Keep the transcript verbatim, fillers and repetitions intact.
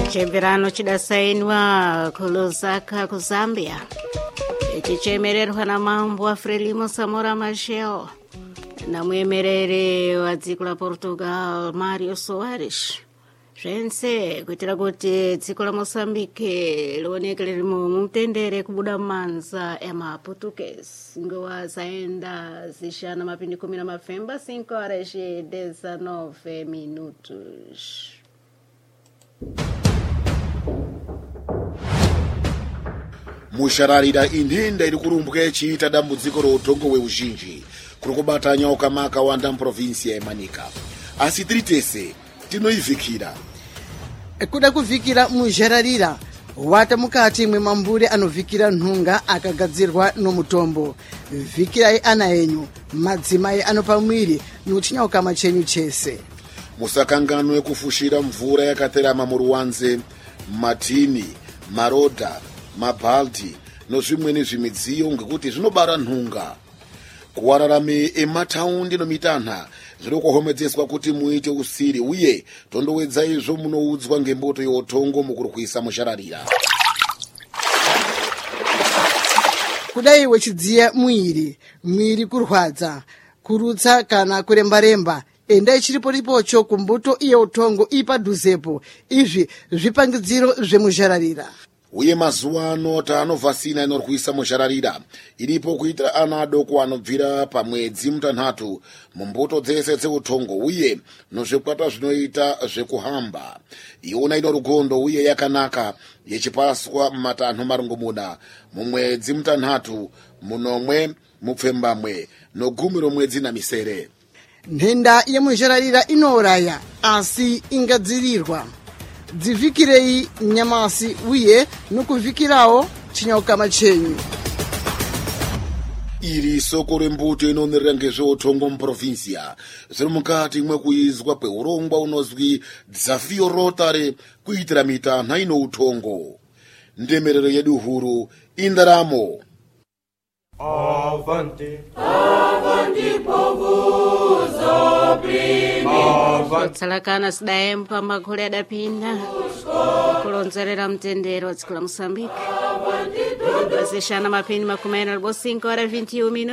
chemberano chidasainwa ku Lusaka ku Zambia chichemererwa na mambo wa Frelimo Samora Machel na muemerere wa dziko la Portugal Mario Soares. Zvense kuitira kuti dziko la Mozambique lioneke riri mumtendere kubuda manza ya maportuguese ngowa zaenda zishana mapindi kumi na mafemba cinco horas e dezenove minutos. Mushararira inhenda iri kurumbuka ichiita dambudziko routongo hweuzhinji kuri kubata nyoka makawanda muprovinsi yeManika, asi tiri tese tinoivhikira. Kuda kuvhikira mushararira wata mukati mwemambure anovhikira nhunga akagadzirwa nomutombo. Vhikirai ana enyu, madzimai anopa mwiri nokutinyoka machenyu chese. Musakanganwe kufushira mvura yakaterama muruwanze, matini, marodha, mabhaldi nozvimweni zvimidziyo ngekuti zvinobara nhunga. Kuwararame emataundi nomitanha zviri kuhomedzeswa kuti muite usiri uye tondowedza izvo munoudzwa ngemboto youtongo mukurwisa mushararira. Kudai wechidziya mwiri, mwiri kurwadza, kurutsa kana kuremba-remba, enda chiripo ripocho kumbuto youtongo ipadhuzepo. Izvi zvipangidziro zvemushararira. Uye mazuva ano tanovhasina inorwisa mushararira iripo kuitira ana adoko anobvira pamwedzi mutanhatu mumbuto dzese dzeutongo uye nozvikwata zvinoita zvekuhamba. Iona ino rugondo uye yakanaka yechipaswa mumatanho marongomuna mumwedzi mutanhatu munomwe mupfembamwe nogumi romwedzi namisere. Nhenda yemushararira inouraya asi ingadzirirwa. Dzivhikirei nyamasi uye nokuvhikirawo chinyoka machenyu. Iri soko rembuto inonerera ngezveutongo muprovinsia zviri mukati mwekuizwa kweurongwa unozwi Dzafio Rotary kuitira mitanha ino utongo. Ndemerero yedu huru indaramo. Avanti, avanti povus opprimi. Tsalakana sidaempa magole adapinda kulonzerera mtendero wa dziko la Mozambique. Bazishana mapindi makumi ena na cinco horas vinte e um minutos.